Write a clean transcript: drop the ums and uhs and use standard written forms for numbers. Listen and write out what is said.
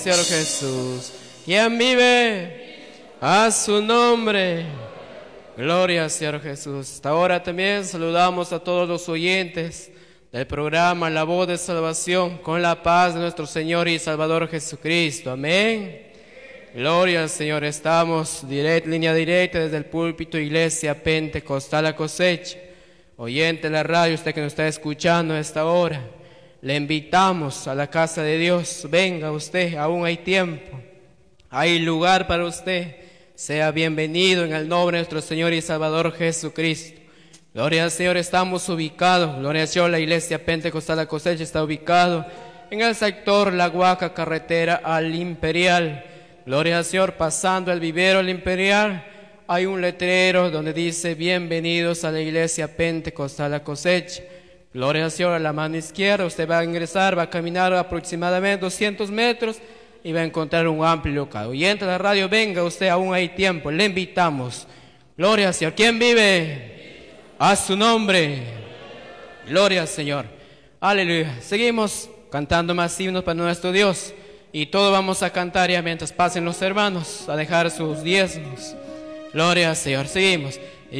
Señor Jesús. ¿Quién vive? A su nombre. Gloria al Señor Jesús. Hasta ahora también saludamos a todos los oyentes del programa La Voz de Salvación con la paz de nuestro Señor y Salvador Jesucristo. Amén. Gloria al Señor. Estamos línea directa desde el púlpito Iglesia Pentecostal La Cosecha. Oyente de la radio, usted que nos está escuchando a esta hora, le invitamos a la casa de Dios. Venga usted, aún hay tiempo, hay lugar para usted. Sea bienvenido en el nombre de nuestro Señor y Salvador Jesucristo. Gloria al Señor. Estamos ubicados, gloria al Señor, la Iglesia Pentecostal La Cosecha está ubicado en el sector La Huaca, carretera al Imperial. Gloria al Señor, pasando el vivero al Imperial, hay un letrero donde dice: bienvenidos a la Iglesia Pentecostal La Cosecha. Gloria al Señor. A la mano izquierda usted va a ingresar, va a caminar aproximadamente 200 metros y va a encontrar un amplio local. Oyente de la radio, venga usted, aún hay tiempo, le invitamos. Gloria al Señor. ¿Quién vive? A su nombre. Gloria al Señor. Aleluya. Seguimos cantando más himnos para nuestro Dios. Y todos vamos a cantar ya mientras pasen los hermanos a dejar sus diezmos. Gloria al Señor. Seguimos.